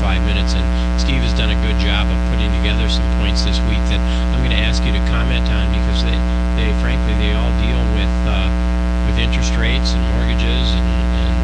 5 minutes, and Steve has done a good job of putting together some points this week that I'm going to ask you to comment on, because they frankly, they all deal with